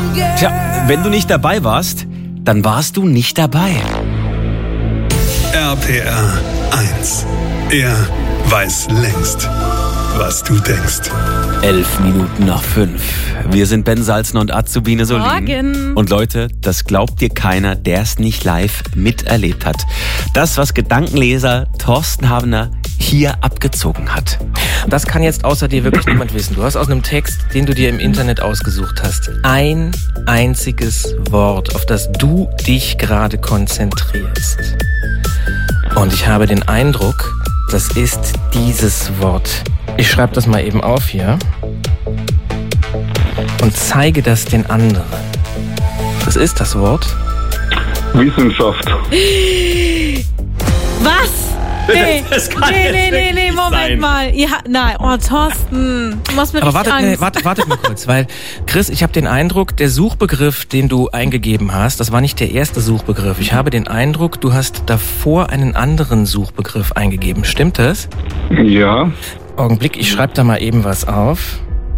Tja, wenn du nicht dabei warst, dann warst du nicht dabei. RPR 1. Er weiß längst, was du denkst. 11 Minuten nach 5. Wir sind Ben Salzner und Azubine Solin. Morgen. Und Leute, das glaubt dir keiner, der es nicht live miterlebt hat. Das, was Gedankenleser Thorsten Havener hier abgezogen hat. Das kann jetzt außer dir wirklich niemand wissen. Du hast aus einem Text, den du dir im Internet ausgesucht hast, ein einziges Wort, auf das du dich gerade konzentrierst. Und ich habe den Eindruck, das ist dieses Wort. Ich schreibe das mal eben auf hier und zeige das den anderen. Das ist das Wort. Wissenschaft. Was? Nee, Das kann jetzt nee, wirklich Moment sein. mal. Ja, nein, oh Thorsten, du machst mir Aber richtig Angst. wartet mal kurz, weil Chris, ich habe den Eindruck, der Suchbegriff, den du eingegeben hast, das war nicht der erste Suchbegriff. Ich habe den Eindruck, du hast davor einen anderen Suchbegriff eingegeben. Stimmt das? Ja. Augenblick, ich schreibe da mal eben was auf.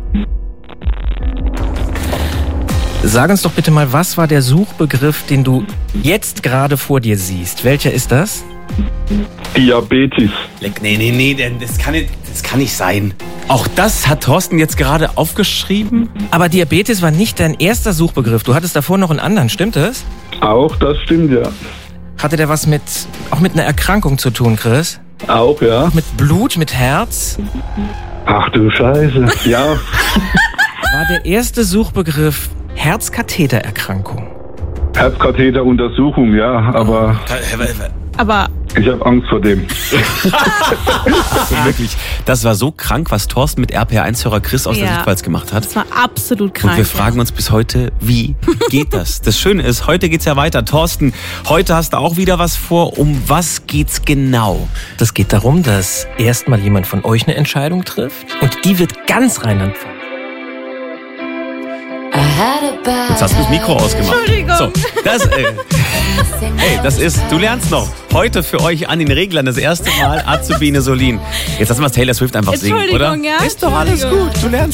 Sag uns doch bitte mal, was war der Suchbegriff, den du jetzt gerade vor dir siehst? Welcher ist das? Diabetes. Nee, das kann nicht sein. Auch das hat Thorsten jetzt gerade aufgeschrieben? Aber Diabetes war nicht dein erster Suchbegriff. Du hattest davor noch einen anderen, stimmt das? Auch, das stimmt, ja. Hatte der was auch mit einer Erkrankung zu tun, Chris? Auch, ja. Mit Blut, mit Herz? Ach du Scheiße. Ja, War der erste Suchbegriff Herzkathetererkrankung? Herzkatheteruntersuchung, ja. Aber Aber ich habe Angst vor dem. Wirklich, das war so krank, was Thorsten mit RPR1-Hörer Chris aus der Ja. Sichtpfalz gemacht hat. das war absolut krank. Und wir fragen uns bis heute, wie geht das? Das Schöne ist, heute geht's ja weiter. Thorsten, heute hast du auch wieder was vor. Um was geht's genau? Das geht darum, dass erstmal jemand von euch eine Entscheidung trifft und die wird ganz Rheinland-Pfalz. Jetzt hast du das Mikro ausgemacht. Entschuldigung. So, das ist, du lernst noch heute für euch an den Reglern das erste Mal Azubine Solin. Jetzt lassen wir Taylor Swift einfach singen, oder? Entschuldigung, ja? Ist doch alles gut, du lernst.